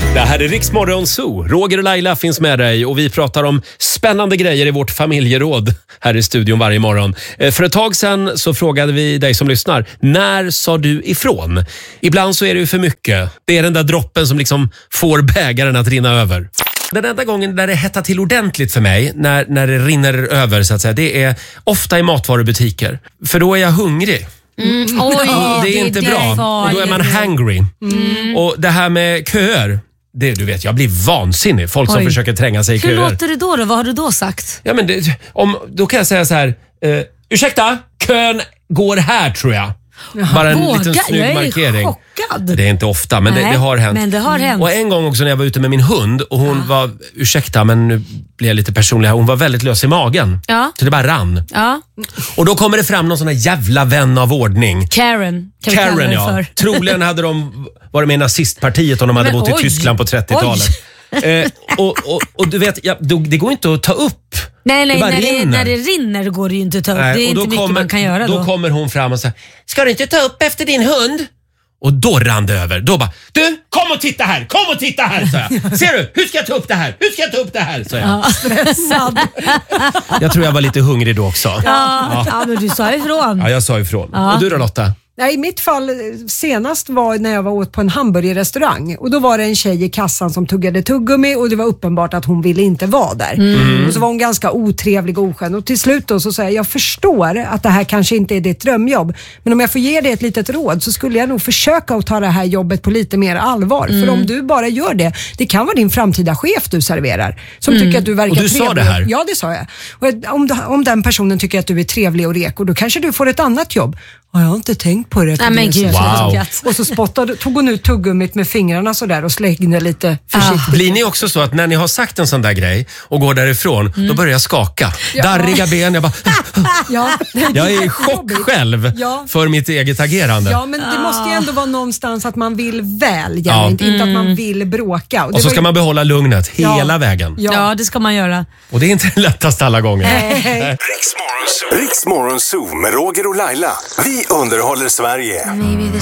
Det här är Riksmorgon Zoo. Roger och Laila finns med dig och vi pratar om spännande grejer i vårt familjeråd här i studion varje morgon. För ett tag sedan så frågade vi dig som lyssnar, när sa du ifrån? Ibland så är det ju för mycket. Det är den där droppen som liksom får bägaren att rinna över. Den enda gången där det hettar till ordentligt för mig, när det rinner över så att säga, det är ofta i matvarubutiker. För då är jag hungrig. Det är inte bra. Och då är man hangry. Och det här med köer, du vet, jag blir vansinnig. Folk som försöker tränga sig i köer. Hur låter det då? Vad har du då sagt? Ja, men då kan jag säga så här, ursäkta, kön går här tror jag. Bara en liten snygg markering. Jag är chockad. Det är inte ofta, men det har hänt. Men det har hänt. Och en gång också när jag var ute med min hund och hon var, ursäkta men nu blir jag lite personlig här, hon var väldigt lös i magen. Ja. Så det bara rann. Ja. Och då kommer det fram någon sån här jävla vän av ordning. Karen, ja. Troligen hade de varit med i nazistpartiet om de hade bott i Tyskland på 30-talet. Och du vet, det går inte att ta upp. Nej, när det rinner går det ju inte att ta upp. Det är inte mycket man kan göra då. Då kommer hon fram och säger, ska du inte ta upp efter din hund? Och då rann det över. Då bara, du, kom och titta här, sa jag. Ser du, hur ska jag ta upp det här? Sa jag. Stressad. Jag tror jag var lite hungrig då också. Ja, men du sa ifrån. Ja, jag sa ifrån. Ja. Och du då, Lotta? Nej, i mitt fall senast var när jag var åt på en hamburgerrestaurang och då var det en tjej i kassan som tuggade tuggummi och det var uppenbart att hon ville inte vara där. Och så var hon ganska otrevlig och oskön och till slut då så sa jag förstår att det här kanske inte är ditt drömjobb, men om jag får ge dig ett litet råd så skulle jag nog försöka att ta det här jobbet på lite mer allvar. För om du bara gör det kan vara din framtida chef du serverar som tycker att du verkar trevlig. Och du sa det här? Ja, det sa jag. Och om den personen tycker att du är trevlig och reko, då kanske du får ett annat jobb. Jag har inte tänkt på det. Nej, men gud, wow. Och så tog hon ut tuggummit med fingrarna sådär och slängde lite försiktigt. Blir ni också så att när ni har sagt en sån där grej och går därifrån, då börjar jag skaka? Darriga ben, jag bara... jag är i chock själv för mitt eget agerande. Ja, men det måste ju ändå vara någonstans att man vill väl, inte att man vill bråka. Och så ska man behålla lugnet hela vägen. Ja, det ska man göra. Och det är inte lättast alla gånger. Riksmorgon Zoo med Roger och Laila. Vi underhåller Sverige.